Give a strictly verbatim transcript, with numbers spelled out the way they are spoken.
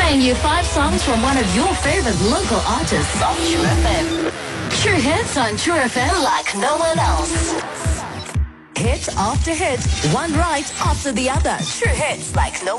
playing you five songs from one of your favorite local artists on True F M. True hits on True F M like no one else. Hit after hit, one right after the other. True hits like no